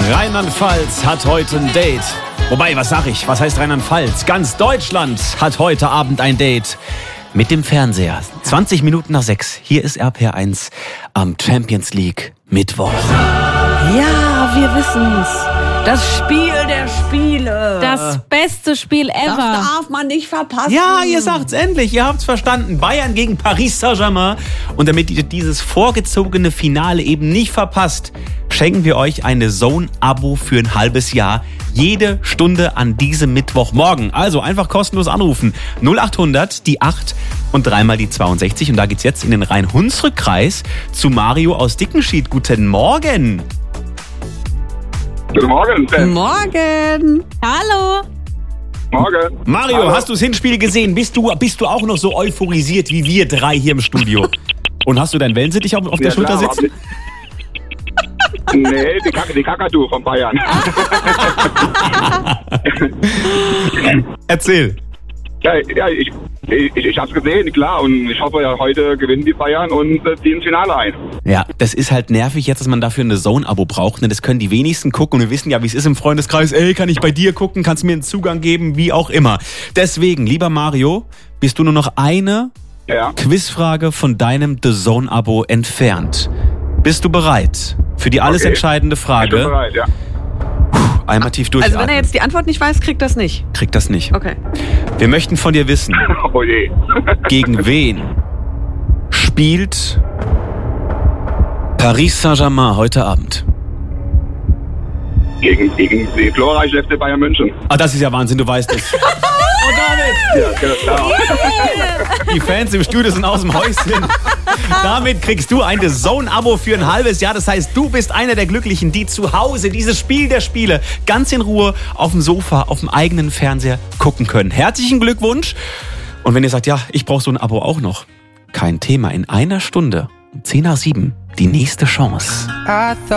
Rheinland-Pfalz hat heute ein Date. Wobei, was sag ich? Was heißt Rheinland-Pfalz? Ganz Deutschland hat heute Abend ein Date mit dem Fernseher. 20 Minuten nach 6. Hier ist RPR1 am Champions League Mittwoch. Ja, wir wissen's. Das Spiel der Spiele. Das beste Spiel ever. Das darf man nicht verpassen. Ja, ihr sagt's endlich, ihr habt's verstanden. Bayern gegen Paris Saint-Germain. Und damit ihr dieses vorgezogene Finale eben nicht verpasst, schenken wir euch eine Zone-Abo für ein halbes Jahr. Jede Stunde an diesem Mittwochmorgen. Also einfach kostenlos anrufen. 0800, die 8 und dreimal die 62. Und da geht's jetzt in den Rhein-Hunsrück-Kreis zu Mario aus Dickenschied. Guten Morgen. Guten Morgen, Ben. Morgen. Hallo. Morgen. Mario, Hallo. hast du das Hinspiel gesehen? Bist du auch noch so euphorisiert wie wir drei hier im Studio? Und hast du deinen Wellensittich auf der Schulter klar, sitzen? Nee, die Kakadu von Bayern. Erzähl. Ja, ich hab's gesehen, klar. Und ich hoffe, ja, heute gewinnen die Bayern und ziehen ins Finale ein. Ja, das ist halt nervig jetzt, dass man dafür eine Zone-Abo braucht. Ne? Das können die wenigsten gucken. Und wir wissen ja, wie es ist im Freundeskreis. Ey, kann ich bei dir gucken? Kannst du mir einen Zugang geben? Wie auch immer. Deswegen, lieber Mario, bist du nur noch eine Quizfrage von deinem The Zone-Abo entfernt. Bist du bereit für die alles entscheidende Frage? Ich bin bereit, ja. Einmal tief durchatmen. Also wenn er jetzt die Antwort nicht weiß, kriegt das nicht. Kriegt das nicht. Okay. Wir möchten von dir wissen, Oh je. gegen wen spielt Paris Saint-Germain heute Abend? Gegen die glorreiche FC Bayern München. Ah, das ist ja Wahnsinn, du weißt es. Und damit, Ja, klar. die Fans im Studio sind aus dem Häuschen. Damit kriegst du ein The Zone-Abo für ein halbes Jahr. Das heißt, du bist einer der Glücklichen, die zu Hause dieses Spiel der Spiele ganz in Ruhe auf dem Sofa, auf dem eigenen Fernseher gucken können. Herzlichen Glückwunsch. Und wenn ihr sagt, ja, ich brauche so ein Abo auch noch, kein Thema. In einer Stunde, 6:50, die nächste Chance.